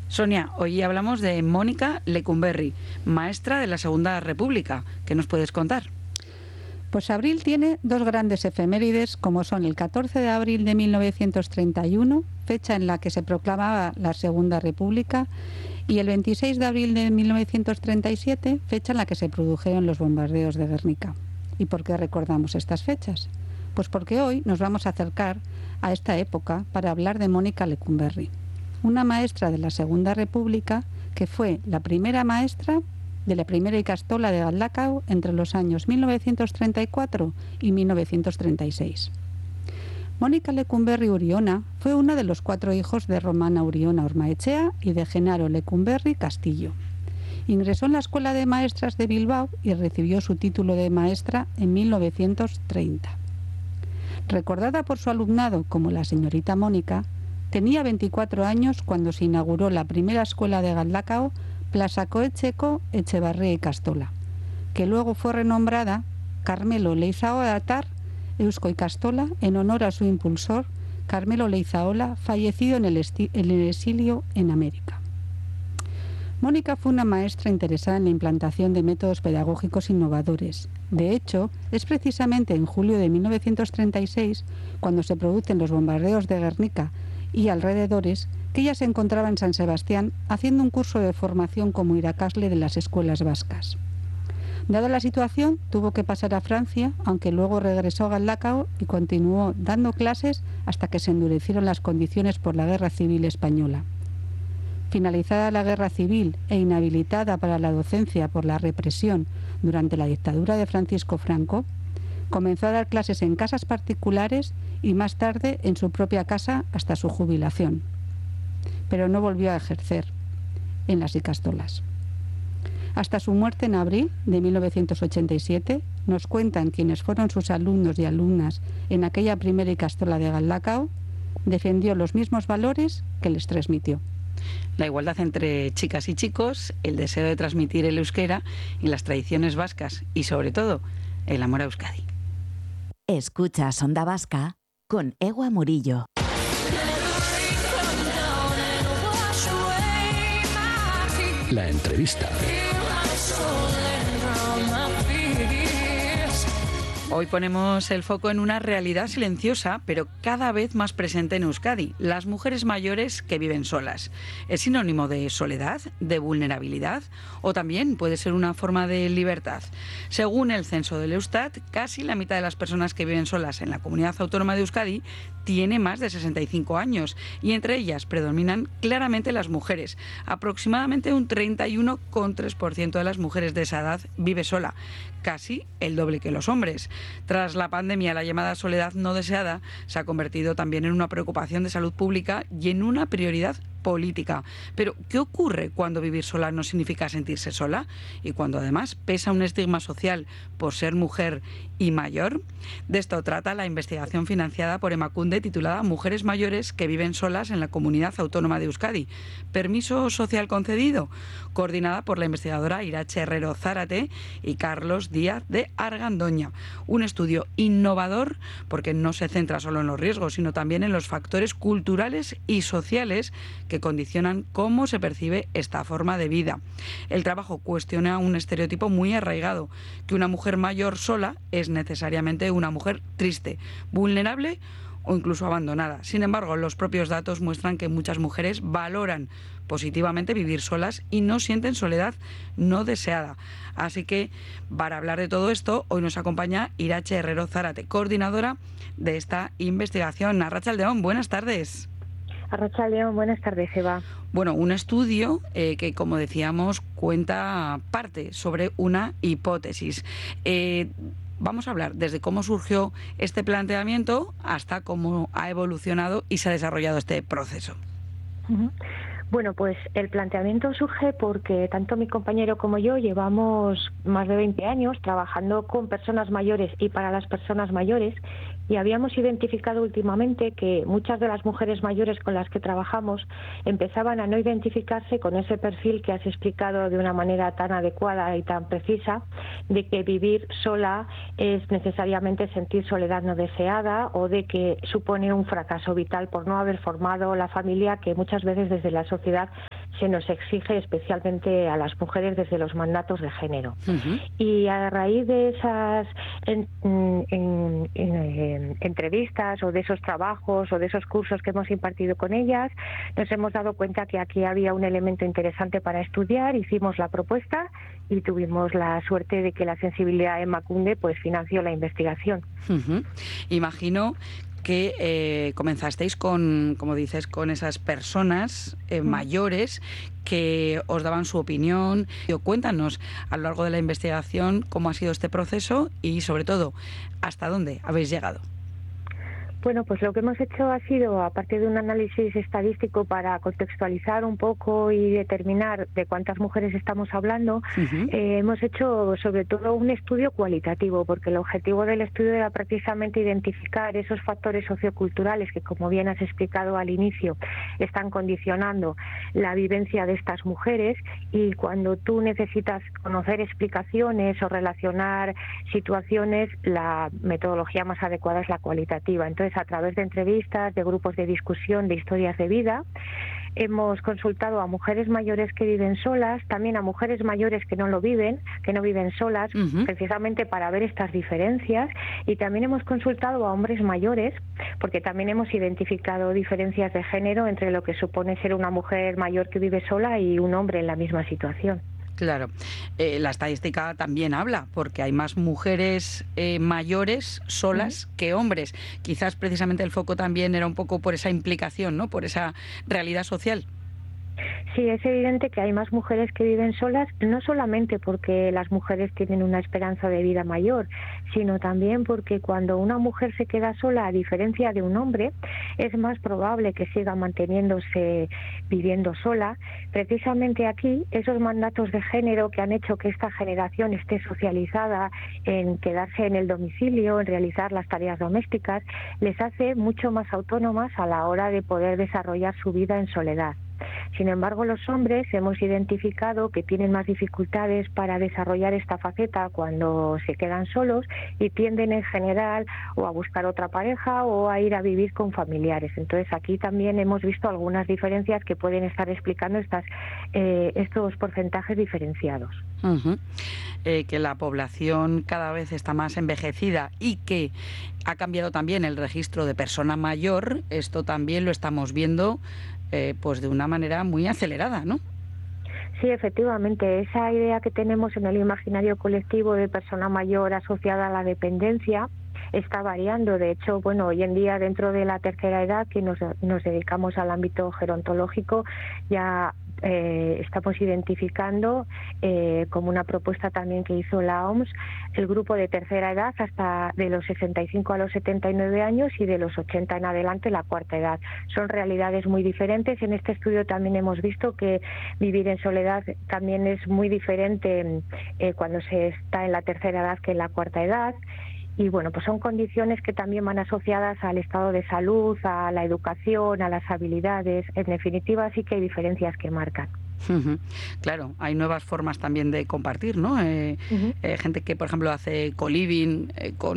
Sonia, hoy hablamos de Mónica Lecumberri, maestra de la Segunda República. ¿Qué nos puedes contar? Pues abril tiene dos grandes efemérides, como son el 14 de abril de 1931, fecha en la que se proclamaba la Segunda República, y el 26 de abril de 1937, fecha en la que se produjeron los bombardeos de Guernica. ¿Y por qué recordamos estas fechas? Pues porque hoy nos vamos a acercar a esta época para hablar de Mónica Lecumberri, una maestra de la Segunda República que fue la primera maestra de la primera Ikastola de Galdakao entre los años 1934 y 1936. Mónica Lecumberri Uriona fue una de los 4 hijos de Romana Uriona Ormaechea y de Genaro Lecumberri Castillo. Ingresó en la Escuela de Maestras de Bilbao y recibió su título de maestra en 1930. Recordada por su alumnado como la señorita Mónica, tenía 24 años cuando se inauguró la primera escuela de Galdakao, Plaza Coetxeko Etxebarria Ikastola, que luego fue renombrada Carmelo Leizaola Atar Eusko Ikastola en honor a su impulsor, Carmelo Leizaola, fallecido en el exilio en América. Mónica fue una maestra interesada en la implantación de métodos pedagógicos innovadores. De hecho, es precisamente en julio de 1936, cuando se producen los bombardeos de Guernica y alrededores, que ella se encontraba en San Sebastián haciendo un curso de formación como irakasle de las escuelas vascas. Dada la situación, tuvo que pasar a Francia, aunque luego regresó a Galdakao y continuó dando clases hasta que se endurecieron las condiciones por la Guerra Civil Española. Finalizada la Guerra Civil e inhabilitada para la docencia por la represión durante la dictadura de Francisco Franco, comenzó a dar clases en casas particulares y más tarde en su propia casa hasta su jubilación. Pero no volvió a ejercer en las ikastolas. Hasta su muerte en abril de 1987, nos cuentan quienes fueron sus alumnos y alumnas en aquella primera ikastola de Galdakao, defendió los mismos valores que les transmitió. La igualdad entre chicas y chicos, el deseo de transmitir el euskera y las tradiciones vascas y, sobre todo, el amor a Euskadi. Escuchas Onda Vasca con Ewa Murillo. La entrevista. Hoy ponemos el foco en una realidad silenciosa, pero cada vez más presente en Euskadi: las mujeres mayores que viven solas. ¿Es sinónimo de soledad, de vulnerabilidad o también puede ser una forma de libertad? Según el censo del Eustat, casi la mitad de las personas que viven solas en la comunidad autónoma de Euskadi tiene más de 65 años y entre ellas predominan claramente las mujeres. Aproximadamente un 31,3% de las mujeres de esa edad vive sola, casi el doble que los hombres. Tras la pandemia, la llamada soledad no deseada se ha convertido también en una preocupación de salud pública y en una prioridad política. Pero, ¿qué ocurre cuando vivir sola no significa sentirse sola? Y cuando además pesa un estigma social por ser mujer y mayor. De esto trata la investigación financiada por Emakunde titulada Mujeres mayores que viven solas en la comunidad autónoma de Euskadi. ¿Permiso social concedido? Coordinada por la investigadora Irache Herrero Zárate y Carlos Díaz de Argandoña. Un estudio innovador porque no se centra solo en los riesgos, sino también en los factores culturales y sociales que condicionan cómo se percibe esta forma de vida. El trabajo cuestiona un estereotipo muy arraigado, que una mujer mayor sola es necesariamente una mujer triste, vulnerable o incluso abandonada. Sin embargo, los propios datos muestran que muchas mujeres valoran positivamente vivir solas y no sienten soledad no deseada. Así que, para hablar de todo esto, hoy nos acompaña Irache Herrero Zárate, coordinadora de esta investigación. Arratsaldeon, buenas tardes. Arratsaldeon, buenas tardes, Eva. Bueno, un estudio que, como decíamos, cuenta parte sobre una hipótesis. Vamos a hablar desde cómo surgió este planteamiento hasta cómo ha evolucionado y se ha desarrollado este proceso. Bueno, pues el planteamiento surge porque tanto mi compañero como yo llevamos más de 20 años trabajando con personas mayores y para las personas mayores, y habíamos identificado últimamente que muchas de las mujeres mayores con las que trabajamos empezaban a no identificarse con ese perfil que has explicado de una manera tan adecuada y tan precisa, de que vivir sola es necesariamente sentir soledad no deseada o de que supone un fracaso vital por no haber formado la familia que muchas veces desde la sociedad se nos exige especialmente a las mujeres desde los mandatos de género. Y a raíz de esas entrevistas o de esos trabajos o de esos cursos que hemos impartido con ellas, nos hemos dado cuenta que aquí había un elemento interesante para estudiar. Hicimos la propuesta y tuvimos la suerte de que la Sensibilidad Emakunde pues financió la investigación. Imagino que comenzasteis con, como dices, con esas personas mayores que os daban su opinión. Cuéntanos a lo largo de la investigación cómo ha sido este proceso y, sobre todo, hasta dónde habéis llegado. Bueno, pues lo que hemos hecho ha sido, aparte de un análisis estadístico para contextualizar un poco y determinar de cuántas mujeres estamos hablando, hemos hecho sobre todo un estudio cualitativo, porque el objetivo del estudio era precisamente identificar esos factores socioculturales que, como bien has explicado al inicio, están condicionando la vivencia de estas mujeres, y cuando tú necesitas conocer explicaciones o relacionar situaciones, la metodología más adecuada es la cualitativa. Entonces, a través de entrevistas, de grupos de discusión, de historias de vida, hemos consultado a mujeres mayores que viven solas, también a mujeres mayores que no lo viven, que no viven solas, precisamente para ver estas diferencias, y también hemos consultado a hombres mayores, porque también hemos identificado diferencias de género entre lo que supone ser una mujer mayor que vive sola y un hombre en la misma situación. Claro, la estadística también habla, porque hay más mujeres mayores solas que hombres. Quizás precisamente el foco también era un poco por esa implicación, ¿no? Por esa realidad social. Sí, es evidente que hay más mujeres que viven solas, no solamente porque las mujeres tienen una esperanza de vida mayor, sino también porque cuando una mujer se queda sola, a diferencia de un hombre, es más probable que siga manteniéndose viviendo sola. Precisamente aquí, esos mandatos de género que han hecho que esta generación esté socializada en quedarse en el domicilio, en realizar las tareas domésticas, les hace mucho más autónomas a la hora de poder desarrollar su vida en soledad. Sin embargo, los hombres hemos identificado que tienen más dificultades para desarrollar esta faceta cuando se quedan solos, y tienden en general o a buscar otra pareja o a ir a vivir con familiares. Entonces, aquí también hemos visto algunas diferencias que pueden estar explicando estos porcentajes diferenciados. Que la población cada vez está más envejecida y que ha cambiado también el registro de persona mayor, esto también lo estamos viendo pues de una manera muy acelerada, ¿no? Sí, efectivamente, esa idea que tenemos en el imaginario colectivo de persona mayor asociada a la dependencia está variando. De hecho, bueno, hoy en día, dentro de la tercera edad, que nos dedicamos al ámbito gerontológico, ya estamos identificando, como una propuesta también que hizo la OMS, el grupo de tercera edad hasta de los 65 a los 79 años y de los 80 en adelante la cuarta edad. Son realidades muy diferentes. En este estudio también hemos visto que vivir en soledad también es muy diferente cuando se está en la tercera edad que en la cuarta edad. Y bueno, pues son condiciones que también van asociadas al estado de salud, a la educación, a las habilidades. En definitiva, sí que hay diferencias que marcan. Claro, hay nuevas formas también de compartir, ¿no? Gente que, por ejemplo, hace co-living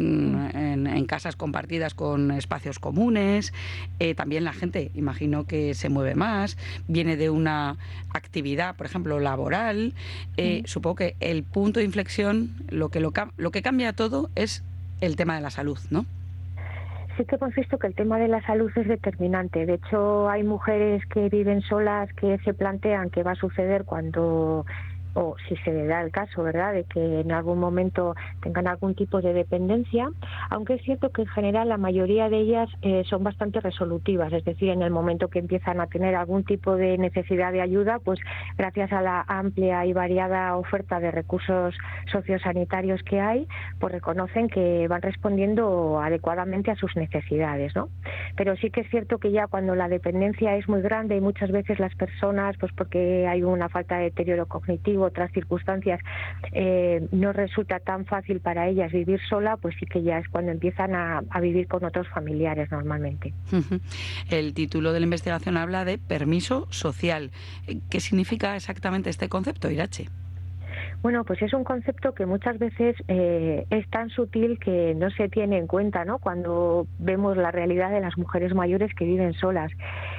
en casas compartidas con espacios comunes. También la gente, imagino que se mueve más, viene de una actividad, por ejemplo, laboral. Supongo que el punto de inflexión, lo que cambia todo es el tema de la salud, ¿no? Sí que hemos visto que el tema de la salud es determinante. De hecho, hay mujeres que viven solas que se plantean qué va a suceder cuando, o si se da el caso, ¿verdad?, de que en algún momento tengan algún tipo de dependencia, aunque es cierto que en general la mayoría de ellas son bastante resolutivas, es decir, en el momento que empiezan a tener algún tipo de necesidad de ayuda, pues gracias a la amplia y variada oferta de recursos sociosanitarios que hay, pues reconocen que van respondiendo adecuadamente a sus necesidades, ¿no? Pero sí que es cierto que ya cuando la dependencia es muy grande y muchas veces las personas, pues porque hay una falta de deterioro cognitivo, otras circunstancias, no resulta tan fácil para ellas vivir sola, pues sí que ya es cuando empiezan a vivir con otros familiares normalmente. El título de la investigación habla de permiso social. ¿Qué significa exactamente este concepto, Irache? Bueno, pues es un concepto que muchas veces es tan sutil que no se tiene en cuenta, ¿no?, cuando vemos la realidad de las mujeres mayores que viven solas.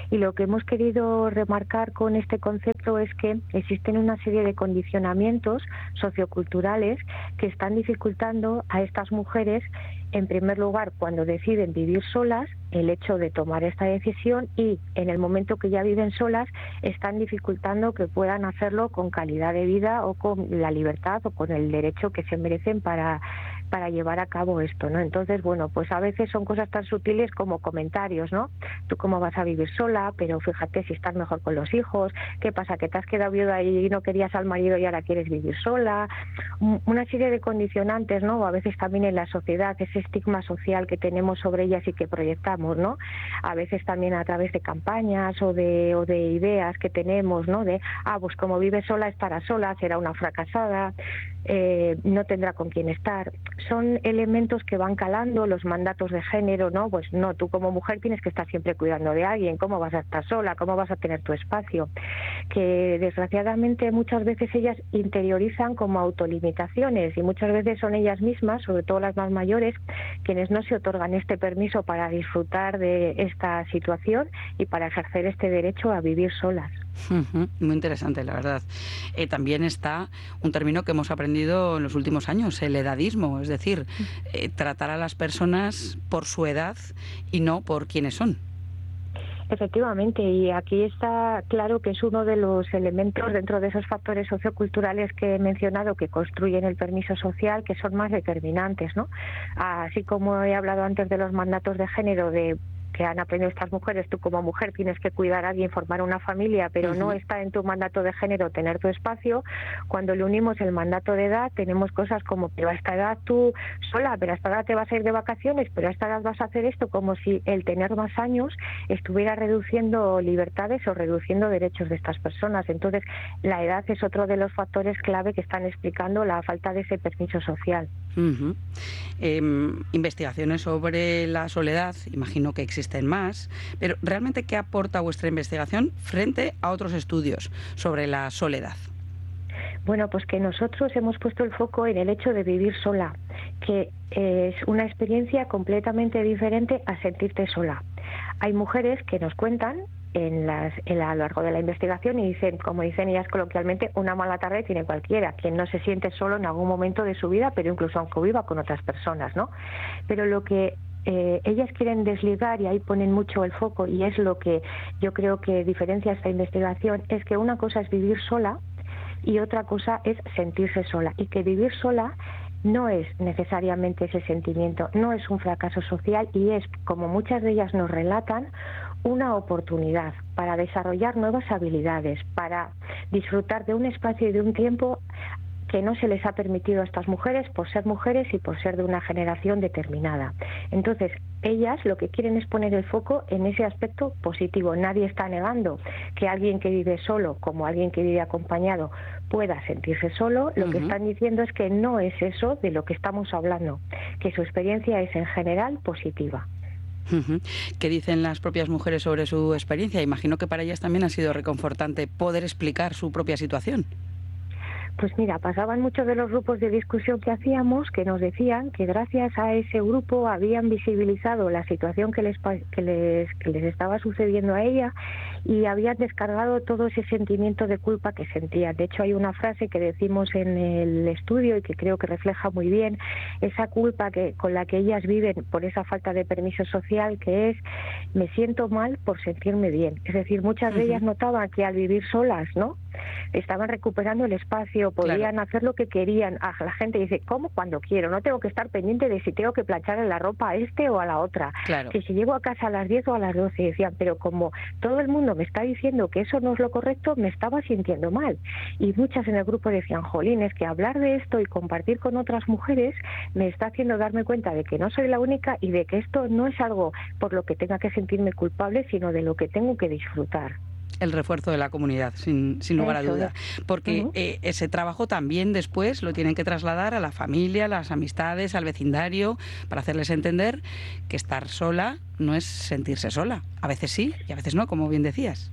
Y lo que hemos querido remarcar con este concepto es que existen una serie de condicionamientos socioculturales que están dificultando a estas mujeres, en primer lugar, cuando deciden vivir solas, el hecho de tomar esta decisión, y en el momento que ya viven solas están dificultando que puedan hacerlo con calidad de vida o con la libertad o con el derecho que se merecen para llevar a cabo esto, ¿no? Entonces, bueno, pues a veces son cosas tan sutiles como comentarios, ¿no? Tú cómo vas a vivir sola, pero fíjate si estás mejor con los hijos, ¿qué pasa? Que te has quedado viuda y no querías al marido y ahora quieres vivir sola. Una serie de condicionantes, ¿no? O a veces también en la sociedad, ese estigma social que tenemos sobre ellas y que proyectamos, ¿no? A veces también a través de campañas o de ideas que tenemos, ¿no? De, pues como vive sola, estará sola, será una fracasada, no tendrá con quién estar. Son elementos que van calando, los mandatos de género, ¿no? Pues no, tú como mujer tienes que estar siempre cuidando de alguien, ¿cómo vas a estar sola? ¿Cómo vas a tener tu espacio? Que desgraciadamente muchas veces ellas interiorizan como autolimitaciones y muchas veces son ellas mismas, sobre todo las más mayores, quienes no se otorgan este permiso para disfrutar de esta situación y para ejercer este derecho a vivir solas. Muy interesante, la verdad. También está un término que hemos aprendido en los últimos años, el edadismo, es decir, tratar a las personas por su edad y no por quiénes son. Efectivamente, y aquí está claro que es uno de los elementos dentro de esos factores socioculturales que he mencionado que construyen el permiso social, que son más determinantes, ¿no? Así como he hablado antes de los mandatos de género, de que han aprendido estas mujeres, tú como mujer tienes que cuidar a alguien, formar una familia, pero no está en tu mandato de género tener tu espacio. Cuando le unimos el mandato de edad, tenemos cosas como, pero a esta edad tú sola, pero a esta edad te vas a ir de vacaciones, pero a esta edad vas a hacer esto, como si el tener más años estuviera reduciendo libertades o reduciendo derechos de estas personas. Entonces, la edad es otro de los factores clave que están explicando la falta de ese permiso social. Investigaciones sobre la soledad, imagino que existen más, pero ¿realmente qué aporta vuestra investigación frente a otros estudios sobre la soledad? Bueno, pues que nosotros hemos puesto el foco en el hecho de vivir sola, que es una experiencia completamente diferente a sentirte sola. Hay mujeres que nos cuentan a lo largo de la investigación y dicen, como dicen ellas coloquialmente, una mala tarde tiene cualquiera, quien no se siente solo en algún momento de su vida, pero incluso aunque viva con otras personas, ¿no? Pero lo que ellas quieren desligar, y ahí ponen mucho el foco, y es lo que yo creo que diferencia esta investigación, es que una cosa es vivir sola y otra cosa es sentirse sola, y que vivir sola no es necesariamente ese sentimiento, no es un fracaso social, y es, como muchas de ellas nos relatan, una oportunidad para desarrollar nuevas habilidades, para disfrutar de un espacio y de un tiempo que no se les ha permitido a estas mujeres por ser mujeres y por ser de una generación determinada. Entonces, ellas lo que quieren es poner el foco en ese aspecto positivo. Nadie está negando que alguien que vive solo, como alguien que vive acompañado, pueda sentirse solo. Lo que están diciendo es que no es eso de lo que estamos hablando, que su experiencia es en general positiva. ¿Qué dicen las propias mujeres sobre su experiencia? Imagino que para ellas también ha sido reconfortante poder explicar su propia situación. Pues mira, pasaban muchos de los grupos de discusión que hacíamos que nos decían que gracias a ese grupo habían visibilizado la situación que les estaba sucediendo a ella y habían descargado todo ese sentimiento de culpa que sentían. De hecho, hay una frase que decimos en el estudio y que creo que refleja muy bien esa culpa con la que ellas viven por esa falta de permiso social, que es: me siento mal por sentirme bien. Es decir, muchas de ellas notaban que al vivir solas, ¿no?, estaban recuperando el espacio, podían hacer lo que querían. La gente dice, ¿cómo? Cuando quiero, no tengo que estar pendiente de si tengo que planchar la ropa a este o a la otra, que si llego a casa a las 10 o a las 12, decían, pero como todo el mundo me está diciendo que eso no es lo correcto, me estaba sintiendo mal. Y muchas en el grupo decían, jolín, es que hablar de esto y compartir con otras mujeres me está haciendo darme cuenta de que no soy la única y de que esto no es algo por lo que tenga que sentirme culpable, sino de lo que tengo que disfrutar. El refuerzo de la comunidad, sin lugar a duda. Porque ese trabajo también después lo tienen que trasladar a la familia, a las amistades, al vecindario, para hacerles entender que estar sola no es sentirse sola. A veces sí y a veces no, como bien decías.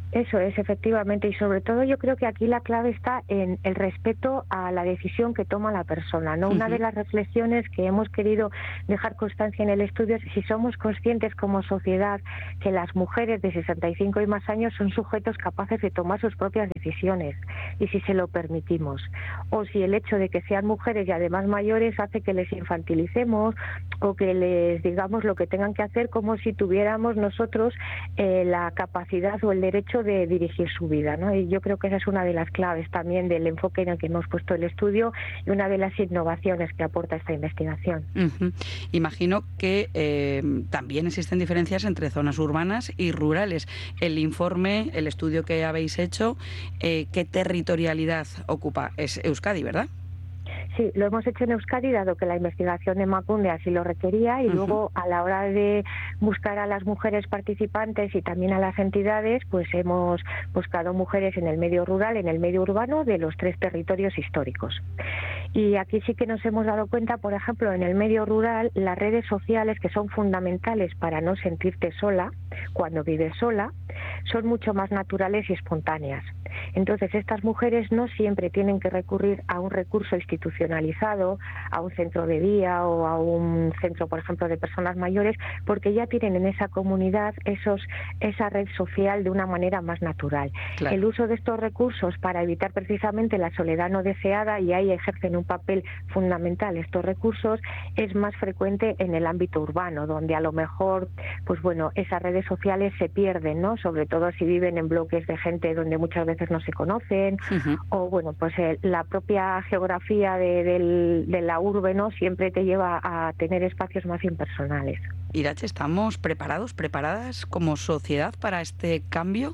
Eso es, efectivamente, y sobre todo yo creo que aquí la clave está en el respeto a la decisión que toma la persona, ¿no? Una de las reflexiones que hemos querido dejar constancia en el estudio es si somos conscientes como sociedad que las mujeres de 65 y más años son sujetos capaces de tomar sus propias decisiones y si se lo permitimos, o si el hecho de que sean mujeres y además mayores hace que les infantilicemos o que les digamos lo que tengan que hacer como si tuviéramos nosotros la capacidad o el derecho de dirigir su vida, ¿no? Y yo creo que esa es una de las claves también del enfoque en el que hemos puesto el estudio y una de las innovaciones que aporta esta investigación. Imagino que también existen diferencias entre zonas urbanas y rurales. El informe, el estudio que habéis hecho, ¿qué territorialidad ocupa? Es Euskadi, ¿verdad? Sí, lo hemos hecho en Euskadi, dado que la investigación de Emakunde así lo requería, y luego a la hora de buscar a las mujeres participantes y también a las entidades, pues hemos buscado mujeres en el medio rural, en el medio urbano, de los 3 territorios históricos. Y aquí sí que nos hemos dado cuenta, por ejemplo, en el medio rural, las redes sociales, que son fundamentales para no sentirte sola cuando vives sola, son mucho más naturales y espontáneas. Entonces, estas mujeres no siempre tienen que recurrir a un recurso institucionalizado, a un centro de día o a un centro, por ejemplo, de personas mayores, porque ya tienen en esa comunidad esa red social de una manera más natural. Claro. El uso de estos recursos para evitar precisamente la soledad no deseada, y ahí ejercen un papel fundamental estos recursos, es más frecuente en el ámbito urbano, donde a lo mejor, pues bueno, esas redes sociales se pierden, ¿no? Sobre todo si viven en bloques de gente donde muchas veces no se conocen, o bueno, pues la propia geografía de la urbe, ¿no? Siempre te lleva a tener espacios más impersonales. Irache, ¿estamos preparadas como sociedad para este cambio?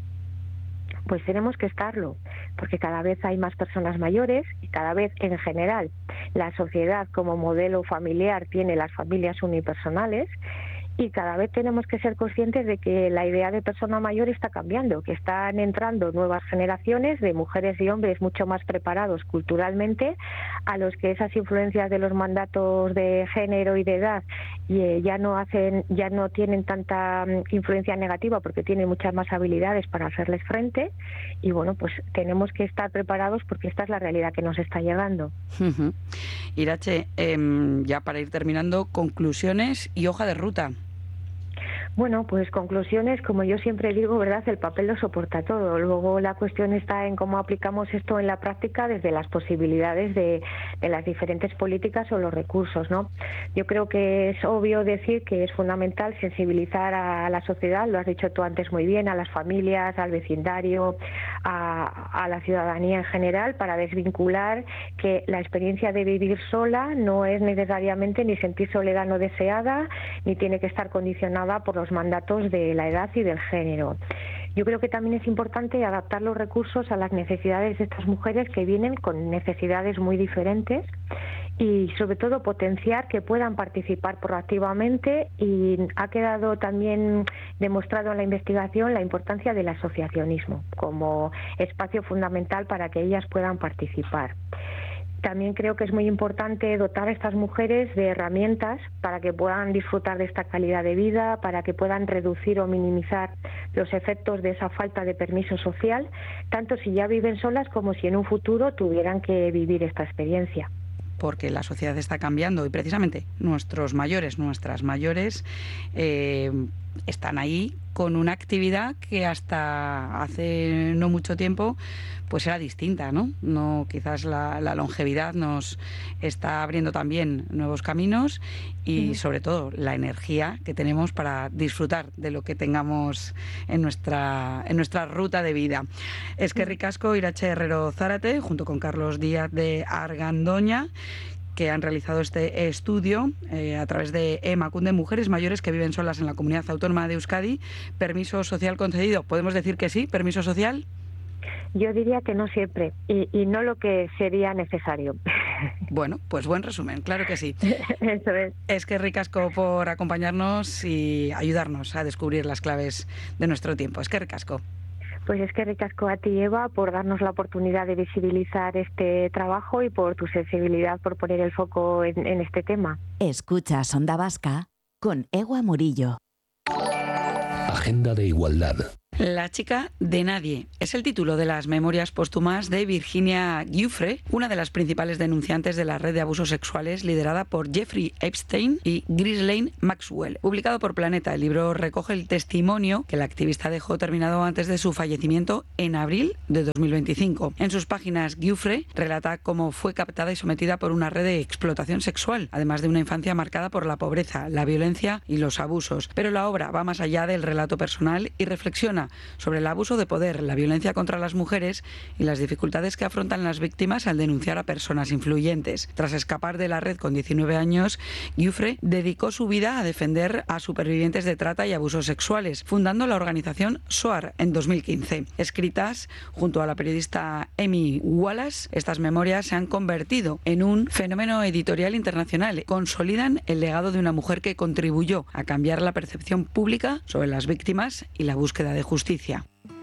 Pues tenemos que estarlo, porque cada vez hay más personas mayores y cada vez en general la sociedad como modelo familiar tiene las familias unipersonales, y cada vez tenemos que ser conscientes de que la idea de persona mayor está cambiando, que están entrando nuevas generaciones de mujeres y hombres mucho más preparados culturalmente, a los que esas influencias de los mandatos de género y de edad ya no tienen tanta influencia negativa, porque tienen muchas más habilidades para hacerles frente, y bueno, pues tenemos que estar preparados porque esta es la realidad que nos está llegando. Irache, ya para ir terminando, conclusiones y hoja de ruta. Bueno, pues conclusiones, como yo siempre digo, ¿verdad? El papel lo soporta todo. Luego la cuestión está en cómo aplicamos esto en la práctica desde las posibilidades de las diferentes políticas o los recursos, ¿no? Yo creo que es obvio decir que es fundamental sensibilizar a la sociedad, lo has dicho tú antes muy bien, a las familias, al vecindario, a la ciudadanía en general, para desvincular que la experiencia de vivir sola no es necesariamente ni sentir soledad no deseada, ni tiene que estar condicionada por los mandatos de la edad y del género. Yo creo que también es importante adaptar los recursos a las necesidades de estas mujeres, que vienen con necesidades muy diferentes, y sobre todo potenciar que puedan participar proactivamente, y ha quedado también demostrado en la investigación la importancia del asociacionismo como espacio fundamental para que ellas puedan participar. También creo que es muy importante dotar a estas mujeres de herramientas para que puedan disfrutar de esta calidad de vida, para que puedan reducir o minimizar los efectos de esa falta de permiso social, tanto si ya viven solas como si en un futuro tuvieran que vivir esta experiencia. Porque la sociedad está cambiando y precisamente nuestras mayores están ahí con una actividad que hasta hace no mucho tiempo pues era distinta, ¿no? No, quizás la longevidad nos está abriendo también nuevos caminos y sobre todo la energía que tenemos para disfrutar de lo que tengamos en nuestra ruta de vida. Eskerrik asko, Irache Herrero Zárate, junto con Carlos Díaz de Argandoña, que han realizado este estudio a través de Emakunde, mujeres mayores que viven solas en la Comunidad Autónoma de Euskadi. ¿Permiso social concedido? ¿Podemos decir que sí? ¿Permiso social? Yo diría que no siempre, y no lo que sería necesario. Bueno, pues buen resumen, claro que sí. Eso es. Eskerrik asko por acompañarnos y ayudarnos a descubrir las claves de nuestro tiempo. Eskerrik asko. Pues es que ricasco a ti, Eva, por darnos la oportunidad de visibilizar este trabajo y por tu sensibilidad por poner el foco en este tema. Escuchas Onda Vasca con Egua Murillo. Agenda de Igualdad. La chica de nadie es el título de las memorias póstumas de Virginia Giuffre, una de las principales denunciantes de la red de abusos sexuales liderada por Jeffrey Epstein y Ghislaine Maxwell. Publicado por Planeta, el libro recoge el testimonio que la activista dejó terminado antes de su fallecimiento en abril de 2025. En sus páginas, Giuffre relata cómo fue captada y sometida por una red de explotación sexual, además de una infancia marcada por la pobreza, la violencia y los abusos. Pero la obra va más allá del relato personal y reflexiona sobre el abuso de poder, la violencia contra las mujeres y las dificultades que afrontan las víctimas al denunciar a personas influyentes. Tras escapar de la red con 19 años, Giuffre dedicó su vida a defender a supervivientes de trata y abusos sexuales, fundando la organización SOAR en 2015. Escritas junto a la periodista Amy Wallace, estas memorias se han convertido en un fenómeno editorial internacional. Consolidan el legado de una mujer que contribuyó a cambiar la percepción pública sobre las víctimas y la búsqueda de justicia.